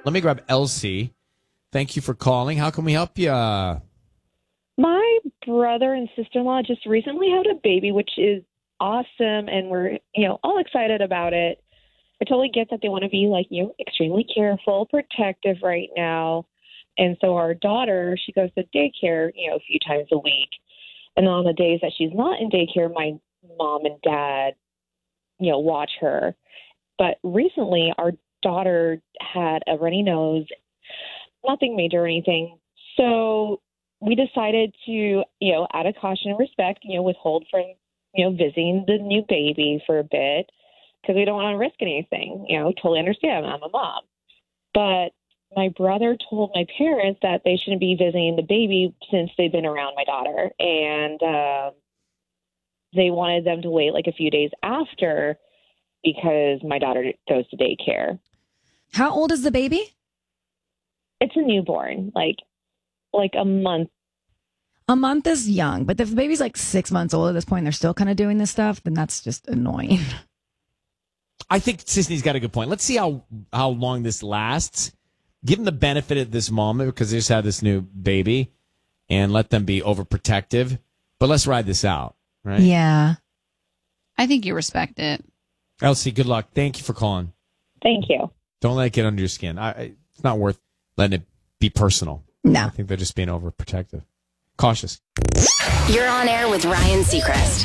Let me grab Elsie. Thank you for calling. How can we help you? My brother and sister-in-law just recently had a baby, which is awesome, and we're, all excited about it. I totally get that they want to be, extremely careful, protective right now. And so our daughter, she goes to daycare, a few times a week. And on the days that she's not in daycare, my mom and dad, watch her. But recently, our daughter had a runny nose, nothing major or anything. So we decided to, out of caution and respect, withhold from, visiting the new baby for a bit because we don't want to risk anything. Totally understand. I'm a mom. But my brother told my parents that they shouldn't be visiting the baby since they've been around my daughter. And they wanted them to wait a few days after because my daughter goes to daycare. How old is the baby? It's a newborn, like a month. A month is young, but if the baby's 6 months old at this point, they're still kind of doing this stuff, then that's just annoying. I think Sisney's got a good point. Let's see how long this lasts. Give them the benefit at this moment because they just had this new baby and let them be overprotective. But let's ride this out, right? Yeah. I think you respect it. Elsie, good luck. Thank you for calling. Thank you. Don't let it get under your skin. It's not worth letting it be personal. No. I think they're just being overprotective. Cautious. You're on air with Ryan Seacrest.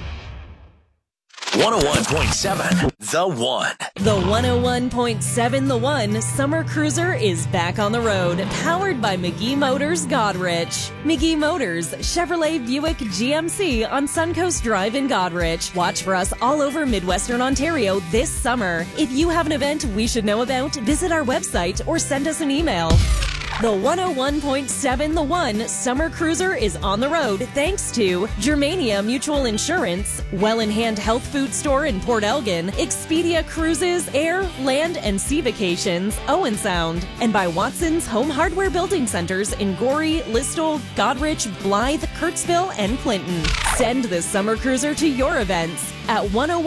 101.7 The One. The 101.7 The One Summer Cruiser is back on the road, powered by McGee Motors Godrich. McGee Motors, Chevrolet, Buick, GMC on Suncoast Drive in Godrich. Watch for us all over Midwestern Ontario this summer. If you have an event we should know about, visit our website or send us an email. The 101.7 The One Summer Cruiser is on the road thanks to Germania Mutual Insurance, Well in Hand Health Food Store in Port Elgin, Expedia Cruises, Air, Land, and Sea Vacations, Owen Sound, and by Watson's Home Hardware Building Centers in Gorey, Listowel, Godrich, Blythe, Kirksville, and Clinton. Send the Summer Cruiser to your events at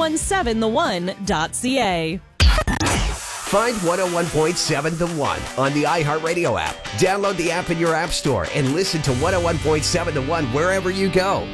1017thone.ca. Find 101.7 The One on the iHeartRadio app. Download the app in your app store and listen to 101.7 The One wherever you go.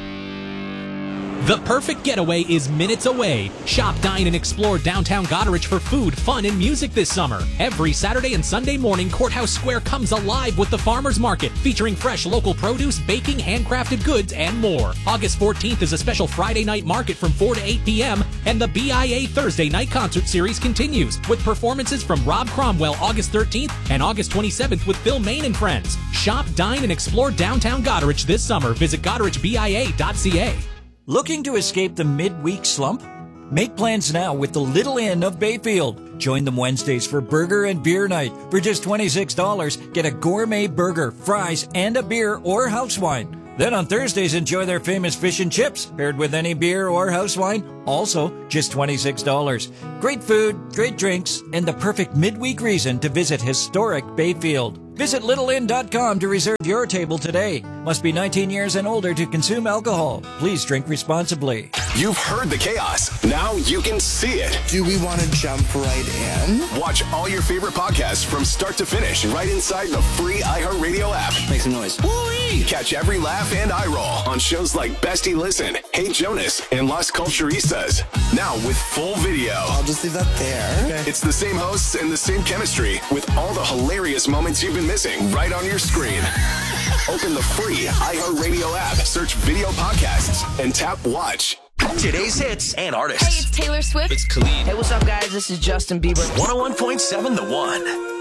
The perfect getaway is minutes away. Shop, dine, and explore downtown Goderich for food, fun, and music this summer. Every Saturday and Sunday morning, Courthouse Square comes alive with the Farmers Market, featuring fresh local produce, baking, handcrafted goods, and more. August 14th is a special Friday night market from 4 to 8 p.m., and the BIA Thursday night concert series continues, with performances from Rob Cromwell August 13th and August 27th with Phil Main and Friends. Shop, dine, and explore downtown Goderich this summer. Visit GoderichBIA.ca. Looking to escape the midweek slump? Make plans now with the Little Inn of Bayfield. Join them Wednesdays for burger and beer night. For just $26, get a gourmet burger, fries, and a beer or house wine. Then on Thursdays, enjoy their famous fish and chips, paired with any beer or house wine, also just $26. Great food, great drinks, and the perfect midweek reason to visit historic Bayfield. Visit littleinn.com to reserve your table today. Must be 19 years and older to consume alcohol. Please drink responsibly. You've heard the chaos. Now you can see it. Do we want to jump right in? Watch all your favorite podcasts from start to finish right inside the free iHeartRadio app. Make some noise. Woo-wee! Catch every laugh and eye roll on shows like Bestie Listen, Hey Jonas, and Las Culturistas. Now with full video. I'll just leave that there. Okay. It's the same hosts and the same chemistry with all the hilarious moments you've been missing right on your screen. Open the free iHeartRadio app, search video podcasts, and tap watch. Today's hits and artists. Hey, it's Taylor Swift. It's Khalid. Hey, what's up, guys? This is Justin Bieber. 101.7 The One.